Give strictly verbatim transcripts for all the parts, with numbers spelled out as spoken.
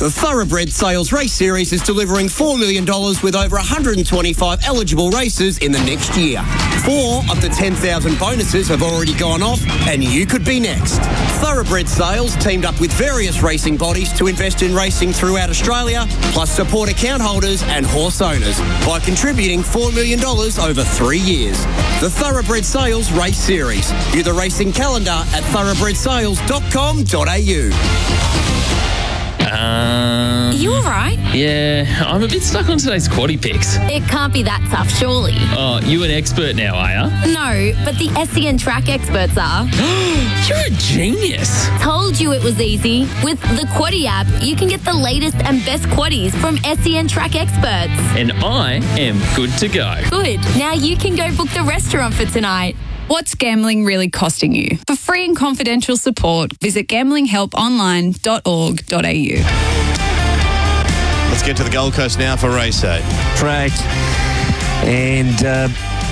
The Thoroughbred Sales Race Series is delivering four million dollars with over one hundred twenty-five eligible races in the next year. Four of the ten thousand bonuses have already gone off, and you could be next. Thoroughbred Sales teamed up with various racing bodies to invest in racing throughout Australia, plus support account holders and horse owners by contributing four million dollars over three years. The Thoroughbred Sales Race Series. View the racing calendar at thoroughbred sales dot com dot a u. Um, Are you all right? Yeah, I'm a bit stuck on today's quaddie picks. It can't be that tough, surely. Oh, you an expert now, are ya? No, but the S E N track experts are. You're a genius. Told you it was easy. With the Quaddie app, you can get the latest and best quaddies from S E N track experts. And I am good to go. Good. Now you can go book the restaurant for tonight. What's gambling really costing you? For free and confidential support, visit gambling help online dot org dot a u. Let's get to the Gold Coast now for race eight. Track. And uh,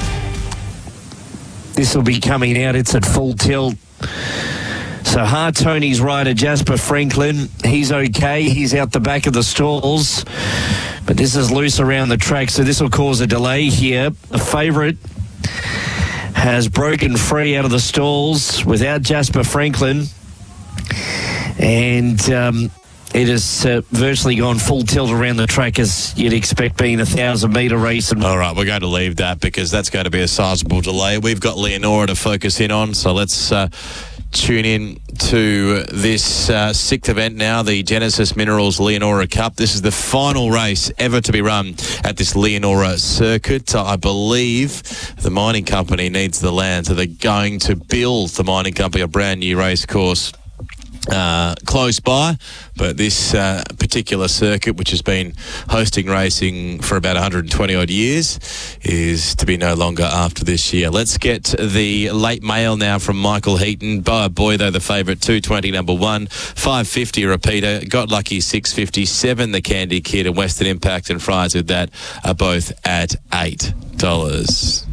this will be coming out. It's at full tilt. So Hard Tony's rider, Jasper Franklin, he's okay. He's out the back of the stalls. But this is loose around the track, so this will cause a delay here. The favourite has broken free out of the stalls without Jasper Franklin. And um, it has uh, virtually gone full tilt around the track, as you'd expect being a thousand metre race. And All right, we're going to leave that because that's going to be a sizable delay. We've got Leonora to focus in on, so let's uh, tune in to this uh, sixth event now, the Genesis Minerals Leonora Cup. This is the final race ever to be run at this Leonora circuit. I believe the mining company needs the land, so they're going to build the mining company a brand new race course Uh, close by, but this uh, particular circuit, which has been hosting racing for about one hundred twenty odd years, is to be no longer after this year. Let's get the late mail now from Michael Heaton. Boa Boy, though, the favourite, two twenty number one, five fifty a repeater, Got Lucky six fifty-seven, the Candy Kid, and Western Impact and Fries with that are both at eight dollars.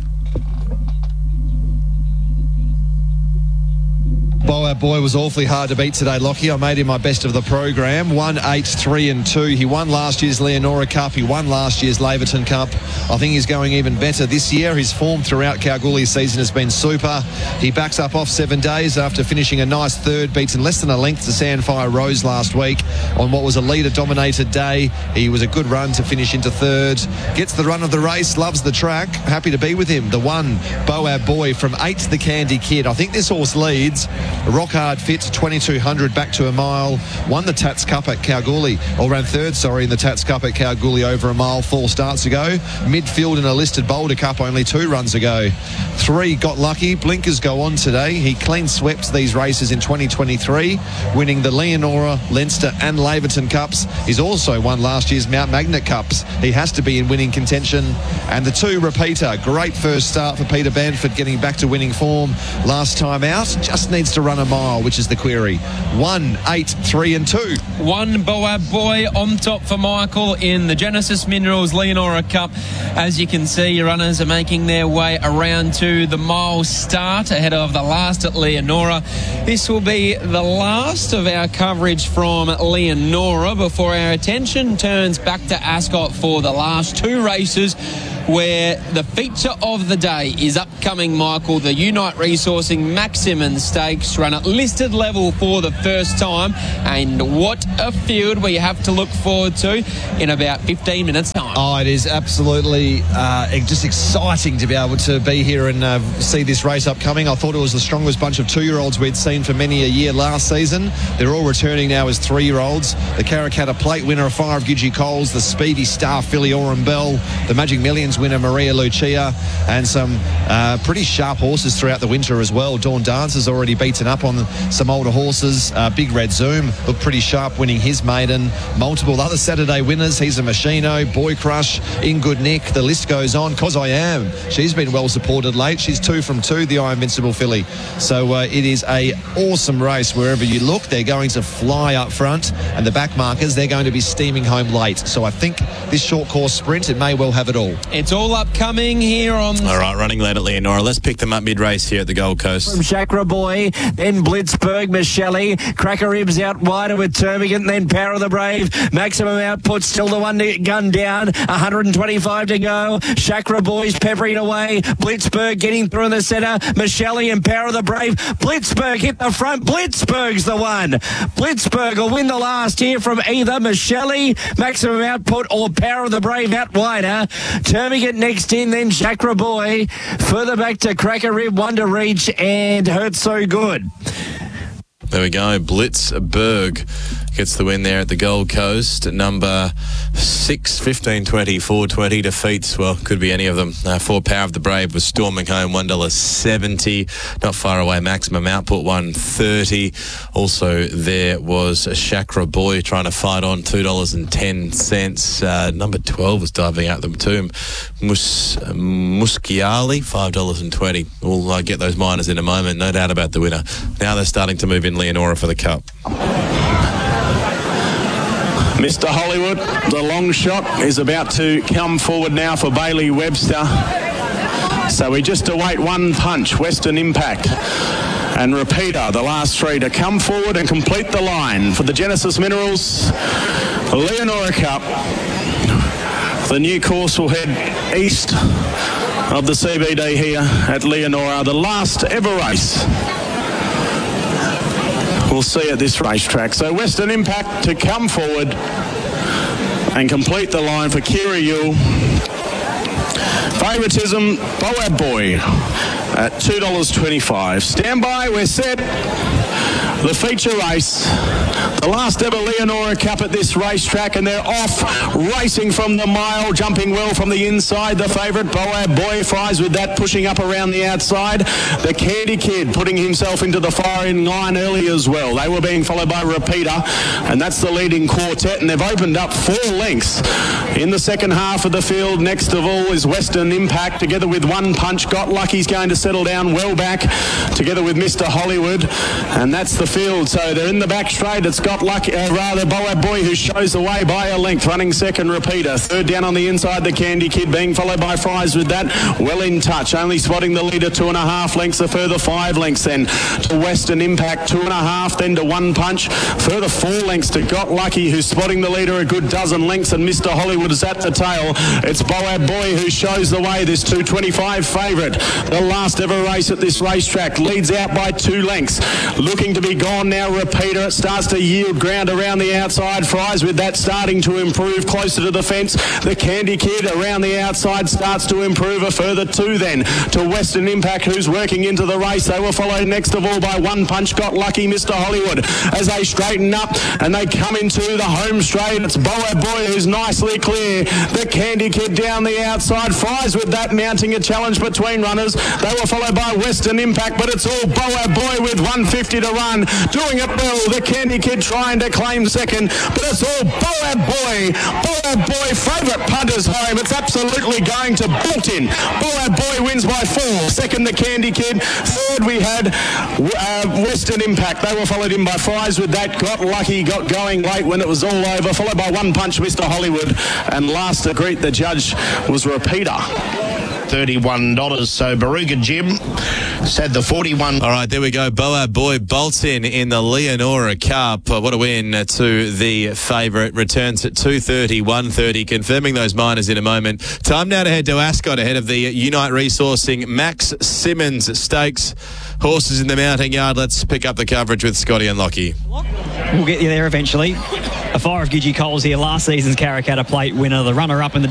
Boa Boy was awfully hard to beat today, Lockie. I made him my best of the program. One, eight, three and two. He won last year's Leonora Cup. He won last year's Laverton Cup. I think he's going even better this year. His form throughout Kalgoorlie season has been super. He backs up off seven days after finishing a nice third, beats in less than a length to Sandfire Rose last week on what was a leader-dominated day. He was a good run to finish into third. Gets the run of the race, loves the track. Happy to be with him. The one, Boa Boy, from eight, the Candy Kid. I think this horse leads. Rock hard fit, twenty-two hundred back to a mile. Won the Tats Cup at Kalgoorlie, or ran third, sorry, in the Tats Cup at Kalgoorlie over a mile four starts ago. Midfield in a listed Boulder Cup only two runs ago. Three, Got Lucky. Blinkers go on today. He clean swept these races in twenty twenty-three, winning the Leonora, Leinster and Laverton Cups. He's also won last year's Mount Magnet Cups. He has to be in winning contention. And the two, Repeater. Great first start for Peter Banford, getting back to winning form last time out. Just needs to run a mile, which is the query. One, eight, three and two. One, Boa Boy on top for Michael in the Genesis Minerals Leonora Cup. As you can see, your runners are making their way around to the mile start ahead of the last at Leonora. This will be the last of our coverage from Leonora before our attention turns back to Ascot for the last two races, where the feature of the day is upcoming, Michael, the Unite Resourcing Max Simmons Stakes, run at listed level for the first time, and what a field we have to look forward to in about fifteen minutes time. Oh, it is absolutely uh, just exciting to be able to be here and uh, see this race upcoming. I thought it was the strongest bunch of two-year-olds we'd seen for many a year last season. They're all returning now as three-year-olds. The Karrakatta Plate winner, of Fire of Gidgee Coles, the Speedy Star filly Aurum Bell, the Magic Millions winner Maria Lucia, and some uh, pretty sharp horses throughout the winter as well. Dawn Dancer's already beaten up on some older horses. Uh, Big Red Zoom looked pretty sharp winning his maiden. Multiple other Saturday winners. He's a Machino, Boy Crush, In Good Nick. The list goes on. Cause I Am, she's been well supported late. She's two from two, the I Invincible filly. So uh, it is a awesome race wherever you look. They're going to fly up front, and the back markers, they're going to be steaming home late. So I think this short course sprint, it may well have it all. It's all upcoming here on... All right, running late at Leonora. Let's pick them up mid-race here at the Gold Coast. From Chakra Boy, then Blitzberg, Michele, Cracker Ribs out wider with Termagant, then Power of the Brave, maximum output, still the one to gun down, one hundred twenty-five to go. Chakra Boy's peppering away, Blitzberg getting through in the centre, Michele and Power of the Brave, Blitzberg hit the front, Blitzberg's the one. Blitzberg will win the last here from either Michele, maximum output, or Power of the Brave out wider. Termagant next in, then Chakra Boy, further back to Cracker Rib, one to reach, and Hurt So Good. There we go. Blitzberg gets the win there at the Gold Coast. Number six, fifteen twenty, four twenty defeats, well, could be any of them. Uh, for Power of the Brave was Storming Home, one dollar seventy. Not far away, maximum output, one thirty. Also, there was a Chakra Boy trying to fight on, two dollars ten. Uh, number twelve was diving out them too. Mus- Muschiali, five dollars twenty. We'll uh, get those minors in a moment, no doubt about the winner. Now they're starting to move in Leonora for the Cup. Mister Hollywood, the long shot, is about to come forward now for Bailey Webster. So we just await one punch, Western Impact and Repeater, the last three, to come forward and complete the line for the Genesis Minerals Leonora Cup. The new course will head east of the C B D here at Leonora, the last ever race we'll see at this racetrack. So Western Impact to come forward and complete the line for Kira Yule. Favouritism, Boab Boy at two dollars twenty-five. Stand by, we're set. The feature race, the last ever Leonora Cup at this racetrack, and they're off racing from the mile, jumping well from the inside. The favourite, Boab Boy, fries with that, pushing up around the outside. The Candy Kid putting himself into the firing line early as well. They were being followed by Repeater, and that's the leading quartet, and they've opened up four lengths in the second half of the field. Next of all is Western Impact, together with One Punch. Got Lucky's going to settle down well back, together with Mister Hollywood, and that's the field. So they're in the back straight. It's got Lucky, uh, rather Boab Boy, who shows the way by a length, running second. Repeater third down on the inside. The Candy Kid being followed by Fries with that, well in touch, only spotting the leader two and a half lengths. A further five lengths then to Western Impact, two and a half then to One Punch, further four lengths to Got Lucky, who's spotting the leader a good dozen lengths, and Mister Hollywood is at the tail. It's Boab Boy who shows the way, this two twenty-five favourite, the last ever race at this racetrack, leads out by two lengths, looking to be gone now. Repeater, it starts to yield ground around the outside. Fries with that starting to improve closer to the fence. The Candy Kid around the outside starts to improve a further two then to Western Impact, who's working into the race. They were followed next of all by One Punch. Got Lucky, Mister Hollywood, as they straighten up and they come into the home straight. It's Boab Boy who's nicely clear. The Candy Kid down the outside. Fries with that, mounting a challenge between runners. They were followed by Western Impact, but it's all Boab Boy with one fifty to run, doing it well. The Candy Kid trying to claim second, but it's all Boab Boy. Boab Boy, favourite punters home. It's absolutely going to bolt in. Boab Boy wins by four. Second, the Candy Kid. Third, we had uh, Western Impact. They were followed in by Fries with that. Got Lucky, got going late when it was all over, followed by One Punch, Mister Hollywood, and last to greet the judge was Repeater. thirty-one dollars. So Baruga Jim said the forty-one. All right, there we go. Boab Boy bolts in in the Leonora Cup. Uh, what a win to the favourite. Returns at two thirty, one thirty. Confirming those minors in a moment. Time now to head to Ascot ahead of the Unite Resourcing Max Simmons Stakes. Horses in the mounting yard. Let's pick up the coverage with Scotty and Lockie. We'll get you there eventually. A Fire of Gigi Coles here, last season's Karrakatta Plate winner, the runner-up in the